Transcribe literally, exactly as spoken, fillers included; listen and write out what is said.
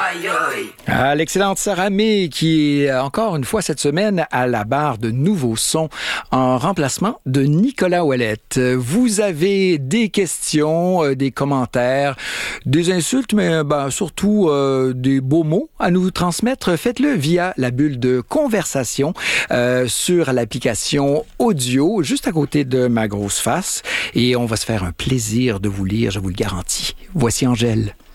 Ah, l'excellente Sarah May qui est encore une fois cette semaine à la barre de nouveaux sons en remplacement de Nicolas Ouellette. Vous avez des questions, euh, des commentaires, des insultes, mais ben, surtout euh, des beaux mots à nous transmettre. Faites-le via la bulle de conversation euh, sur l'application audio juste à côté de ma grosse face et on va se faire un plaisir de vous lire, je vous le garantis. Voici Angèle.